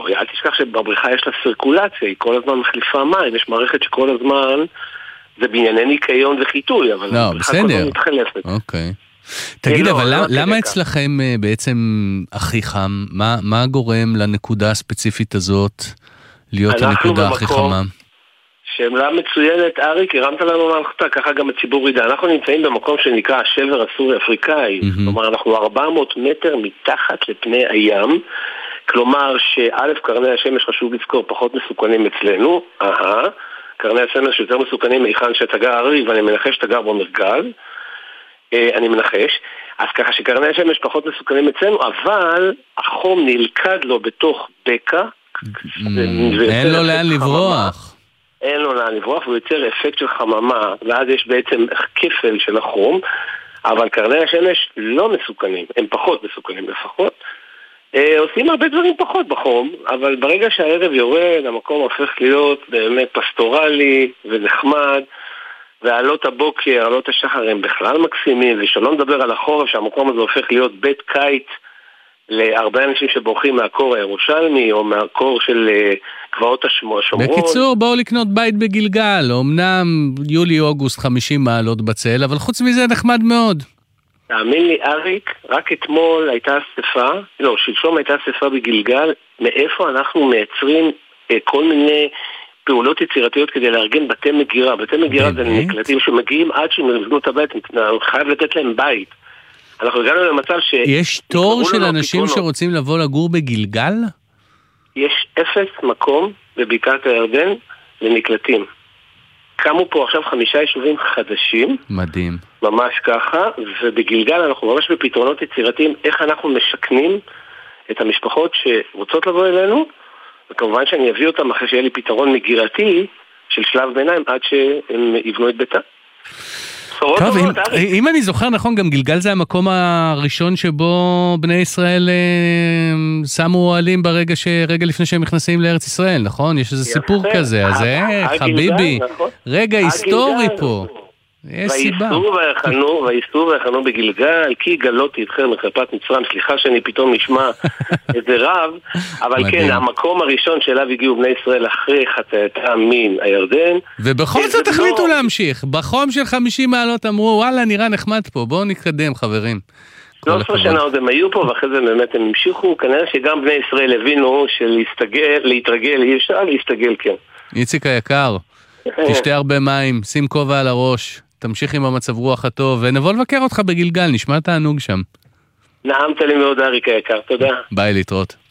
אל תשכח שבבריכה יש לה סירקולציה, היא כל הזמן מחליפה מים, יש מערכת שכל הזמן זה בענייני ניקיון וחיטוי, אבל לא, הבריכה כל הזמן בסדר. מתחלפת. אוקיי. תגיד, אבל למה אצלכם בעצם הכי חם? מה גורם לנקודה הספציפית הזאת להיות הנקודה הכי חמה? שאלה מצוינת, אריק, הרמת לנו להנחתה, ככה גם הציבור ידע. אנחנו נמצאים במקום שנקרא השבר הסורי-אפריקאי, כלומר אנחנו 400 מטר מתחת לפני הים, כלומר שא' קרני השמש חשוב לזכור פחות מסוכנים אצלנו, קרני השמש יותר מסוכנים מהיכן שאתה גר, אריק, ואני מנחש שאתה גר במרכז, אני מנחש, אז ככה שקרני השמש פחות מסוכנים אצלנו, אבל החום נלכד לו בתוך בקע, אין לו לאן לברוח. אין לו לאן לברוח, והוא יוצר אפקט של חממה, ואז יש בעצם כפל של החום, אבל קרני השמש לא מסוכנים, הם פחות מסוכנים לפחות, עושים הרבה דברים פחות בחום, אבל ברגע שהערב יורד, המקום הופך להיות באמת פסטורלי ונחמד, ועלות הבוקר, עלות השחר הם בכלל מקסימים, ושלא נדבר על החורף שהמקום הזה הופך להיות בית קיץ להרבה אנשים שבורחים מהקור הירושלמי או מהקור של גבעות השומרון. בקיצור, בואו לקנות בית בגלגל, אמנם יולי-אוגוסט 50 מעלות בצל, אבל חוץ מזה נחמד מאוד. תאמין לי, אריק, רק אתמול הייתה אספה, שלשום הייתה אספה בגלגל, מאיפה אנחנו מייצרים כל מיני פעולות יצירתיות כדי לארגן בתי מגירה. בתי מגירה זה נקלטים שמגיעים עד שהם יבנו את הבית, חייב לתת להם בית. אנחנו הגענו למצב ש... יש תור של אנשים שרוצים לבוא לגור בגלגל? יש 0 מקום בבקעת הירדן לנקלטים. קמו פה עכשיו 5 יישובים חדשים. מדהים. ממש ככה, ובגלגל אנחנו ממש בפתרונות יצירתיים, איך אנחנו משכנים את המשפחות שרוצות לבוא אלינו, וכמובן שאני אביא אותם אחרי שיהיה לי פתרון מגירתי של שלב ביניים עד שהם יבנו את ביתה. טוב, אם אני זוכר נכון, גם גלגל זה המקום הראשון שבו בני ישראל שמו אוהלים רגע לפני שהם נכנסים לארץ ישראל, נכון? יש איזה סיפור כזה, אז חביבי, רגע היסטורי פה. יש סיבה. ויסתו ויחנו בגלגל, כי גלותי אתכם מחרפת מצרים, סליחה שאני פתאום נשמע איזה רב, אבל כן, המקום הראשון שאליו הגיעו בני ישראל אחרי חצייתם מן הירדן. ובכל זאת החליטו להמשיך, בחום של 50 מעלות אמרו, וואלה, נראה נחמד פה, בואו נתקדם חברים. 13 שנה עוד הם היו פה, ואחרי זה באמת הם המשיכו, כנראה שגם בני ישראל הבינו להתרגל, אי אפשר להסתגל, כן. איציק היקר, תשתה הרבה מים, שים כובע על הראש. תמשיך עם המצב רוח הטוב, ונבוא לבקר אותך בגלגל, נשמע תענוג שם. נעמת לי מאוד, אריק היקר, תודה. ביי, להתראות.